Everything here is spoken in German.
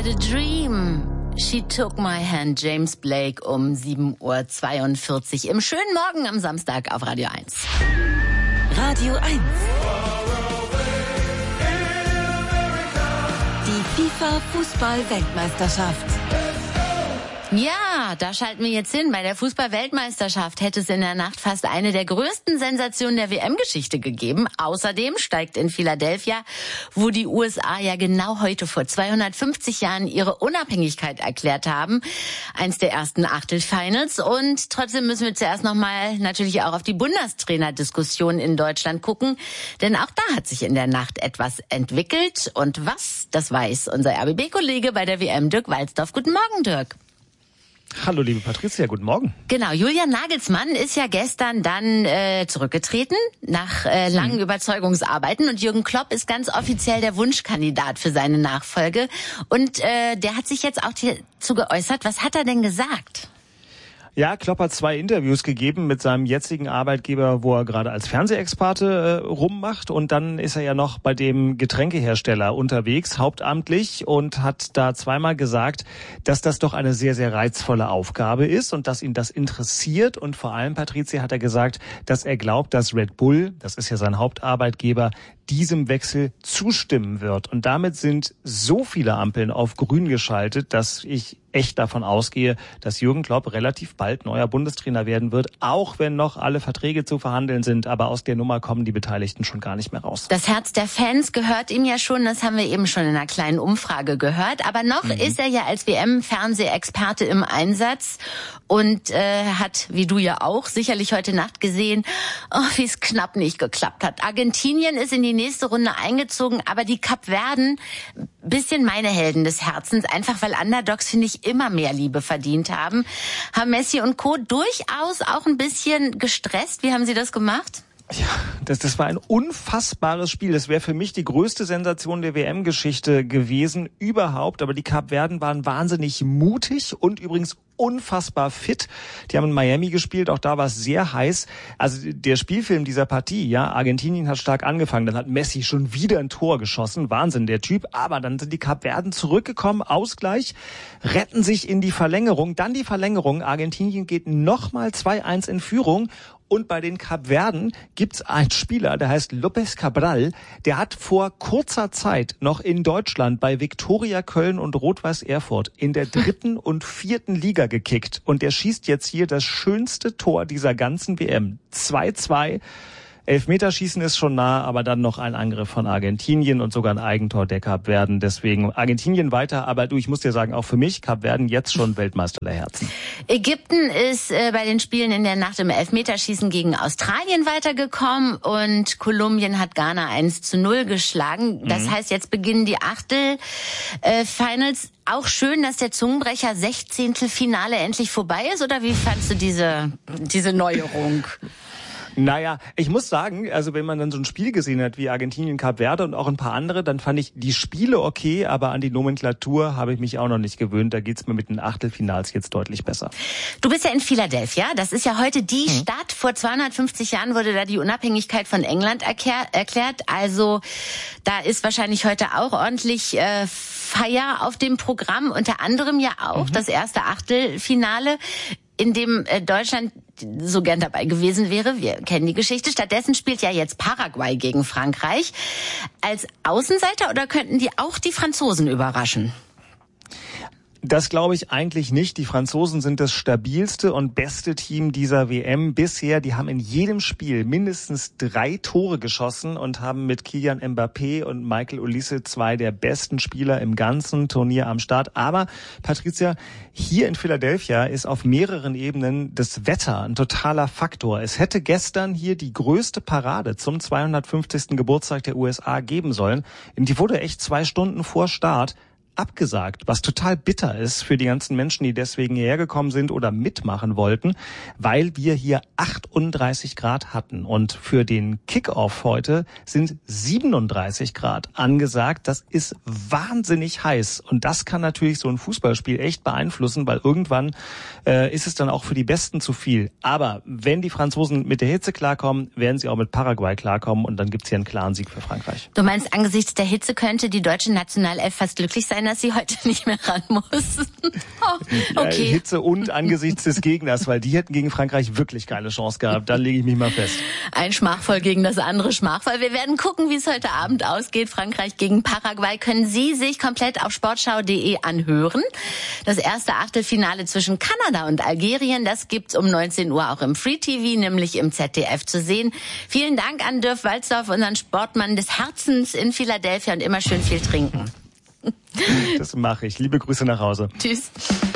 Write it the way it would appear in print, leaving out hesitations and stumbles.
had a dream. She took my hand, James Blake, um 7:42 Uhr im schönen Morgen am Samstag auf Radio 1. Radio 1. Die FIFA-Fußball-Weltmeisterschaft. Ja, da schalten wir jetzt hin. Bei der Fußball-Weltmeisterschaft hätte es in der Nacht fast eine der größten Sensationen der WM-Geschichte gegeben. Außerdem steigt in Philadelphia, wo die USA ja genau heute vor 250 Jahren ihre Unabhängigkeit erklärt haben, eins der ersten Achtelfinals. Und trotzdem müssen wir zuerst nochmal natürlich auch auf die Bundestrainer-Diskussion in Deutschland gucken. Denn auch da hat sich in der Nacht etwas entwickelt. Und was, das weiß unser RBB-Kollege bei der WM, Dirk Walzdorf. Guten Morgen, Dirk. Hallo, liebe Patricia, guten Morgen. Genau, Julian Nagelsmann ist ja gestern dann zurückgetreten nach langen Überzeugungsarbeiten und Jürgen Klopp ist ganz offiziell der Wunschkandidat für seine Nachfolge. Und der hat sich jetzt auch dazu geäußert. Was hat er denn gesagt? Ja, Klopp hat 2 Interviews gegeben mit seinem jetzigen Arbeitgeber, wo er gerade als Fernsehexperte rummacht. Und dann ist er ja noch bei dem Getränkehersteller unterwegs, hauptamtlich, und hat da zweimal gesagt, dass das doch eine sehr, sehr reizvolle Aufgabe ist und dass ihn das interessiert. Und vor allem, Patricia, hat er gesagt, dass er glaubt, dass Red Bull, das ist ja sein Hauptarbeitgeber, diesem Wechsel zustimmen wird. Und damit sind so viele Ampeln auf grün geschaltet, dass ich echt davon ausgehe, dass Jürgen Klopp relativ bald neuer Bundestrainer werden wird, auch wenn noch alle Verträge zu verhandeln sind. Aber aus der Nummer kommen die Beteiligten schon gar nicht mehr raus. Das Herz der Fans gehört ihm ja schon, das haben wir eben schon in einer kleinen Umfrage gehört. Aber noch ist er ja als WM-Fernsehexperte im Einsatz und hat, wie du ja auch, sicherlich heute Nacht gesehen, wie es knapp nicht geklappt hat. Argentinien ist in die nächste Runde eingezogen, aber die Kapverden, bisschen meine Helden des Herzens, einfach weil Underdogs, finde ich, immer mehr Liebe verdient haben Messi und Co. durchaus auch ein bisschen gestresst. Wie haben Sie das gemacht? Ja, das war ein unfassbares Spiel. Das wäre für mich die größte Sensation der WM-Geschichte gewesen überhaupt. Aber die Kapverden waren wahnsinnig mutig und übrigens unfassbar fit. Die haben in Miami gespielt, auch da war es sehr heiß. Also der Spielfilm dieser Partie, ja, Argentinien hat stark angefangen, dann hat Messi schon wieder ein Tor geschossen, Wahnsinn der Typ, aber dann sind die Kapverden zurückgekommen, Ausgleich, retten sich in die Verlängerung, dann die Verlängerung, Argentinien geht nochmal 2-1 in Führung. Und bei den Kapverden gibt's einen Spieler, der heißt López Cabral, der hat vor kurzer Zeit noch in Deutschland bei Viktoria Köln und Rot-Weiß Erfurt in der 3. und 4. Liga gekickt. Und der schießt jetzt hier das schönste Tor dieser ganzen WM. 2-2. Elfmeterschießen ist schon nah, aber dann noch ein Angriff von Argentinien und sogar ein Eigentor der Kapverden. Deswegen Argentinien weiter, aber du, ich muss dir sagen, auch für mich Kapverden jetzt schon Weltmeister der Herzen. Ägypten ist bei den Spielen in der Nacht im Elfmeterschießen gegen Australien weitergekommen und Kolumbien hat Ghana 1-0 geschlagen. Das heißt, jetzt beginnen die Achtelfinals. Auch schön, dass der Zungenbrecher 16. Finale endlich vorbei ist, oder wie fandst du diese Neuerung? Naja, ich muss sagen, also wenn man dann so ein Spiel gesehen hat wie Argentinien, Kap Verde und auch ein paar andere, dann fand ich die Spiele okay, aber an die Nomenklatur habe ich mich auch noch nicht gewöhnt. Da geht's mir mit den Achtelfinals jetzt deutlich besser. Du bist ja in Philadelphia. Das ist ja heute die Stadt. Vor 250 Jahren wurde da die Unabhängigkeit von England erklärt. Also da ist wahrscheinlich heute auch ordentlich Feier auf dem Programm. Unter anderem ja auch das erste Achtelfinale, in dem Deutschland so gern dabei gewesen wäre. Wir kennen die Geschichte. Stattdessen spielt ja jetzt Paraguay gegen Frankreich. Als Außenseiter oder könnten die auch die Franzosen überraschen? Das glaube ich eigentlich nicht. Die Franzosen sind das stabilste und beste Team dieser WM bisher. Die haben in jedem Spiel mindestens 3 Tore geschossen und haben mit Kylian Mbappé und Michael Olise 2 der besten Spieler im ganzen Turnier am Start. Aber, Patricia, hier in Philadelphia ist auf mehreren Ebenen das Wetter ein totaler Faktor. Es hätte gestern hier die größte Parade zum 250. Geburtstag der USA geben sollen. Die wurde echt 2 Stunden vor Start abgesagt, was total bitter ist für die ganzen Menschen, die deswegen hierher gekommen sind oder mitmachen wollten, weil wir hier 38 Grad hatten. Und für den Kickoff heute sind 37 Grad angesagt. Das ist wahnsinnig heiß. Und das kann natürlich so ein Fußballspiel echt beeinflussen, weil irgendwann ist es dann auch für die Besten zu viel. Aber wenn die Franzosen mit der Hitze klarkommen, werden sie auch mit Paraguay klarkommen und dann gibt's hier einen klaren Sieg für Frankreich. Du meinst, angesichts der Hitze könnte die deutsche Nationalelf fast glücklich sein, aufgefallen, dass sie heute nicht mehr ran muss. Okay. Ja, Hitze und angesichts des Gegners, weil die hätten gegen Frankreich wirklich keine Chance gehabt. Dann lege ich mich mal fest. Ein Schmachvoll gegen das andere Schmachvoll. Wir werden gucken, wie es heute Abend ausgeht. Frankreich gegen Paraguay können Sie sich komplett auf sportschau.de anhören. Das erste Achtelfinale zwischen Kanada und Algerien, das gibt's um 19 Uhr auch im Free TV, nämlich im ZDF zu sehen. Vielen Dank an Dirk Walzdorf, unseren Sportmann des Herzens in Philadelphia, und immer schön viel trinken. Das mache ich. Liebe Grüße nach Hause. Tschüss.